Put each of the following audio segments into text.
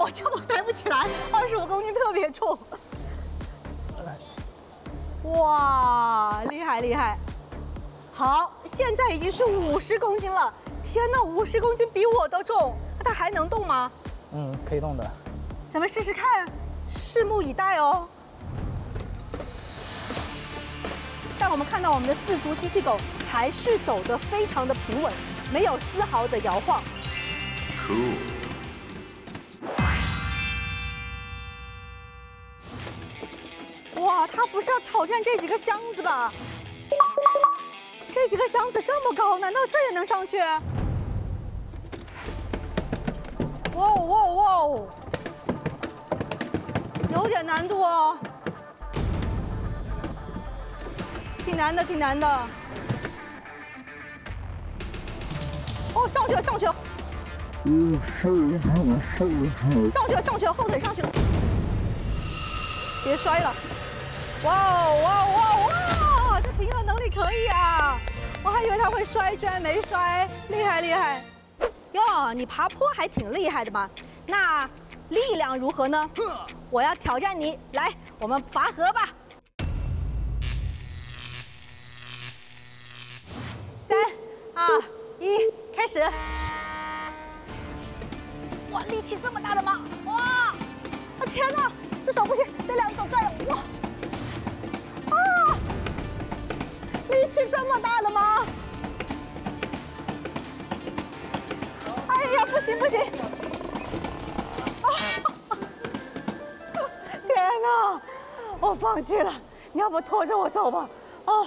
这我抬不起来，25公斤特别重。哇，厉害厉害！好，现在已经是50公斤了。天哪，50公斤比我都重，那它还能动吗？ 可以动的。 咱们试试看，拭目以待哦。但我们看到我们的4足机器狗还是走得非常的平稳，没有丝毫的摇晃。 Cool。 哇，它不是要挑战这几个箱子吧？这几个箱子这么高，难道这也能上去？哇哇哇！有点难度哦，挺难的，挺难的。哦，上去了，上去了。上去了，上去了，后腿上去了。别摔了！哇哦哇哦哇哦哇！这平衡能力可以啊！我还以为他会摔，居然没摔，厉害厉害！哟，你爬坡还挺厉害的嘛。那力量如何呢？我要挑战你，来，我们拔河吧。3、2、1，开始！哇，力气这么大的吗？哇！啊天哪，这手不行，得2手拽。哇！啊！力气这么大的吗？哎呀，不行不行！啊！天哪，我放弃了，你要不拖着我走吧？哦。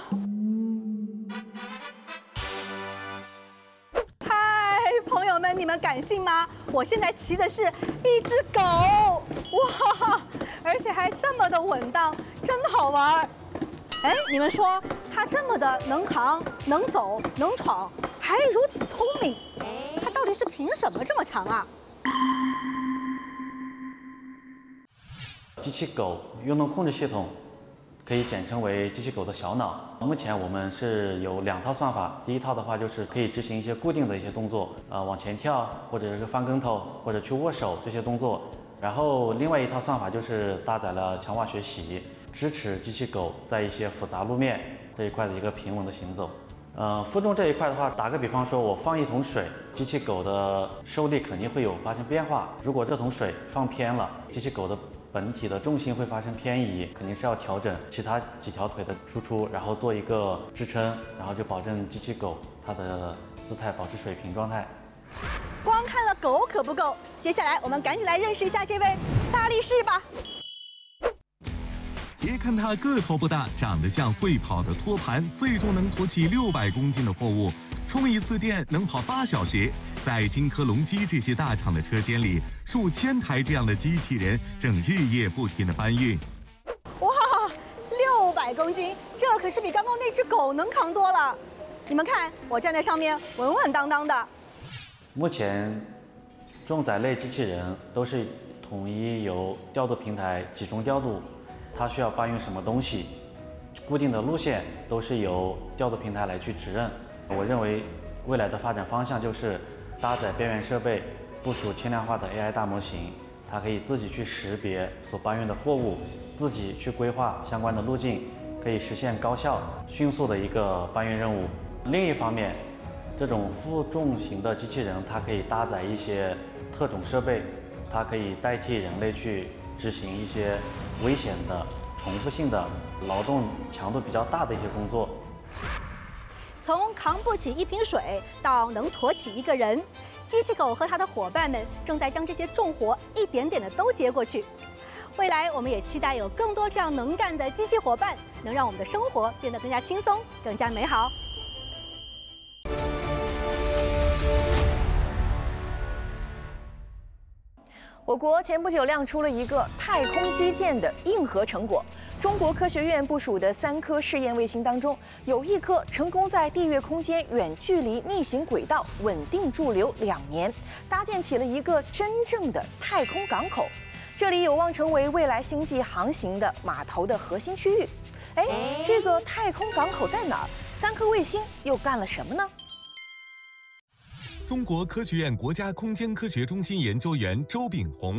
嗨，朋友们，你们敢信吗？我现在骑的是一只狗，哇，而且还这么的稳当，真好玩。哎，你们说它这么的能扛、能走、能闯，还如此聪明，它到底是凭什么这么强啊？ 机器狗运动控制系统可以简称为机器狗的小脑。目前我们是有2套算法，第一套的话就是可以执行一些固定的一些动作，往前跳，或者是翻跟头，或者去握手这些动作。然后另外一套算法就是搭载了强化学习，支持机器狗在一些复杂路面这一块的一个平稳的行走。负重这一块的话，打个比方说，我放一桶水，机器狗的受力肯定会有发生变化。如果这桶水放偏了，机器狗的本体的重心会发生偏移，肯定是要调整其他几条腿的输出，然后做一个支撑，然后就保证机器狗它的姿态保持水平状态。 光看了狗可不够，接下来我们赶紧来认识一下这位大力士吧。 别看它个头不大，长得像会跑的托盘，最终能驮起600公斤的货物，充一次电能跑8小时。在金科隆基这些大厂的车间里，数千台这样的机器人正日夜不停地搬运。 哇，600公斤，这可是比刚刚那只狗能扛多了。你们看，我站在上面稳稳当当的。 目前，重载类机器人都是统一由调度平台集中调度，它需要搬运什么东西，固定的路线都是由调度平台来去指认。我认为未来的发展方向就是搭载边缘设备，部署轻量化的 AI 大模型，它可以自己去识别所搬运的货物，自己去规划相关的路径，可以实现高效、迅速的一个搬运任务。另一方面，这种负重型的机器人，它可以搭载一些特种设备，它可以代替人类去执行一些危险的、重复性的、劳动强度比较大的一些工作。 从扛不起一瓶水到能驮起一个人，机器狗和它的伙伴们正在将这些重活一点点的都接过去。未来我们也期待有更多这样能干的机器伙伴，能让我们的生活变得更加轻松、更加美好。 我国前不久亮出了一个太空基建的硬核成果。中国科学院部署的3颗试验卫星当中，有1颗成功在地月空间远距离逆行轨道稳定驻留2年，搭建起了一个真正的太空港口。这里有望成为未来星际航行的码头的核心区域。哎，这个太空港口在哪儿？3颗卫星又干了什么呢？ 中国科学院国家空间科学中心研究员周炳宏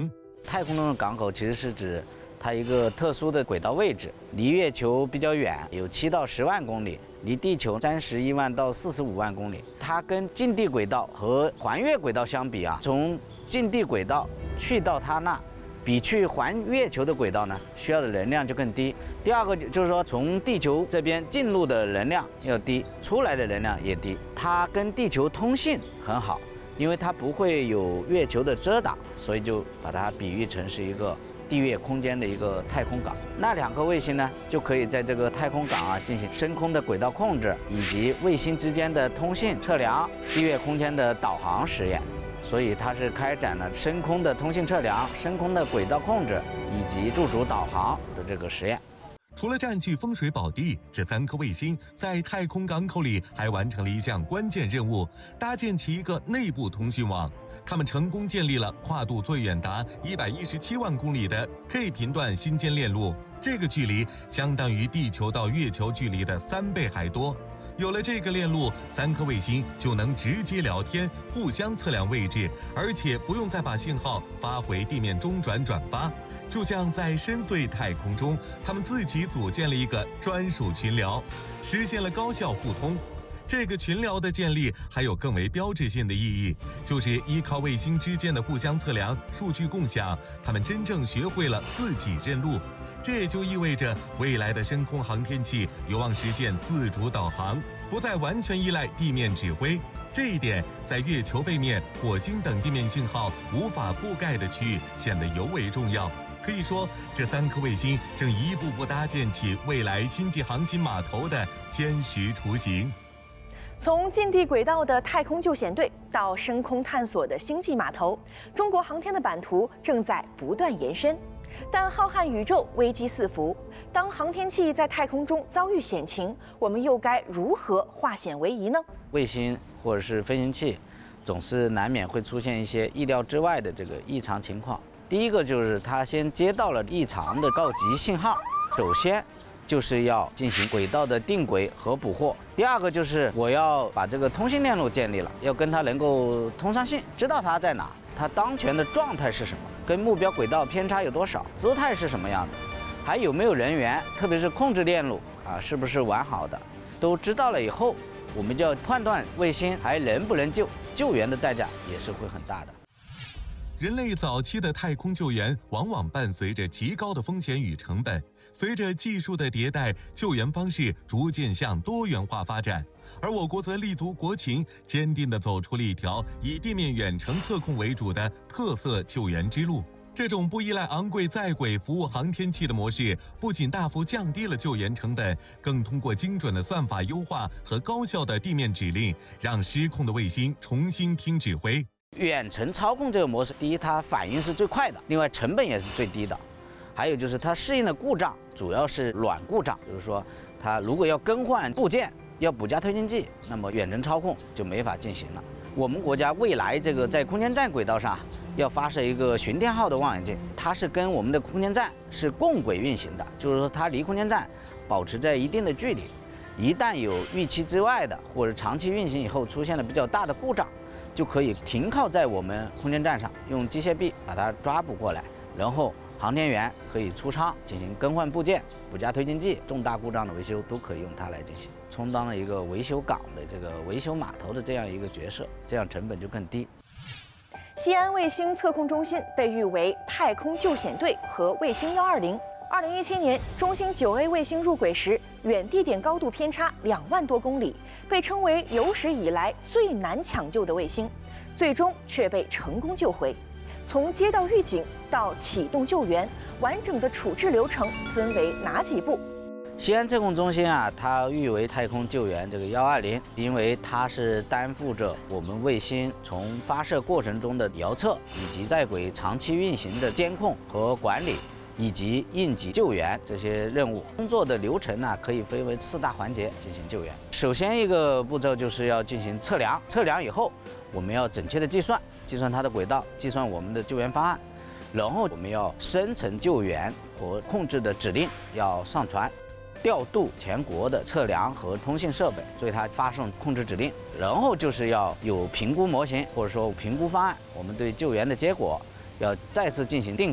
太空中的港口其实是指它一个特殊的轨道位置，离月球比较远，有7到10万公里，离地球31万到45万公里。它跟近地轨道和环月轨道相比啊，从近地轨道去到它那，比去环月球的轨道呢，需要的能量就更低。第二个就是说，从地球这边进入的能量要低，出来的能量也低。它跟地球通信很好，因为它不会有月球的遮挡，所以就把它比喻成是一个地月空间的一个太空港。那2颗卫星呢，就可以在这个太空港啊进行升空的轨道控制，以及卫星之间的通信测量、地月空间的导航实验。所以它是开展了升空的通信测量、升空的轨道控制以及驻足导航的这个实验。 除了占据风水宝地，这3颗卫星在太空港口里还完成了一项关键任务，搭建起一个内部通讯网。他们成功建立了跨度最远达117万公里的 K 频段新间链路，这个距离相当于地球到月球距离的3倍还多。有了这个链路，3颗卫星就能直接聊天，互相测量位置，而且不用再把信号发回地面中转发。就像在深邃太空中，他们自己组建了一个专属群聊，实现了高效互通。这个群聊的建立还有更为标志性的意义，就是依靠卫星之间的互相测量、数据共享，他们真正学会了自己认路。这也就意味着未来的深空航天器有望实现自主导航，不再完全依赖地面指挥。这一点在月球背面、火星等地面信号无法覆盖的区域显得尤为重要。可以说，这3颗卫星正一步步搭建起未来星际航行码头的坚实雏形。 从近地轨道的太空救险队到深空探索的星际码头，中国航天的版图正在不断延伸。但浩瀚宇宙危机四伏，当航天器在太空中遭遇险情，我们又该如何化险为夷呢？ 卫星或者是飞行器，总是难免会出现一些意料之外的这个异常情况。第一个就是它先接到了异常的告急信号，首先就是要进行轨道的定轨和捕获。第二个就是我要把这个通信链路建立了，要跟它能够通上信，知道它在哪，它当前的状态是什么，跟目标轨道偏差有多少，姿态是什么样的，还有没有人员，特别是控制链路啊，是不是完好的，都知道了以后，我们就要判断卫星还能不能救，救援的代价也是会很大的。 人类早期的太空救援往往伴随着极高的风险与成本，随着技术的迭代，救援方式逐渐向多元化发展。而我国则立足国情，坚定地走出了一条以地面远程测控为主的特色救援之路。这种不依赖昂贵在轨服务航天器的模式，不仅大幅降低了救援成本，更通过精准的算法优化和高效的地面指令，让失控的卫星重新听指挥。 远程操控这个模式，第一，它反应是最快的，另外成本也是最低的。还有就是它适应的故障主要是软故障，就是说它如果要更换部件，要补加推进剂，那么远程操控就没法进行了。我们国家未来这个在空间站轨道上要发射一个巡天号的望远镜，它是跟我们的空间站是共轨运行的，就是说它离空间站保持在一定的距离，一旦有预期之外的或者长期运行以后出现了比较大的故障，就可以停靠在我们空间站上，用机械臂把它抓捕过来，然后航天员可以出舱进行更换部件、补加推进剂，重大故障的维修都可以用它来进行，充当了一个维修港的这个维修码头的这样一个角色，这样成本就更低。 西安卫星测控中心被誉为太空救险队和卫星120。2017年，中星9A 卫星入轨时，远地点高度偏差2万多公里，被称为有史以来最难抢救的卫星，最终却被成功救回。从接到预警到启动救援，完整的处置流程分为哪几步？ 西安测控中心啊，它誉为太空救援这个120，因为它是担负着我们卫星从发射过程中的遥测，以及在轨长期运行的监控和管理，以及应急救援这些任务。工作的流程呢，可以分为4大环节进行救援。首先一个步骤就是要进行测量，测量以后，我们要准确的计算它的轨道，计算我们的救援方案，然后我们要生成救援和控制的指令，要上传。调度全国的测量和通信设备，对它发送控制指令，然后就是要有评估模型或者说评估方案，我们对救援的结果要再次进行定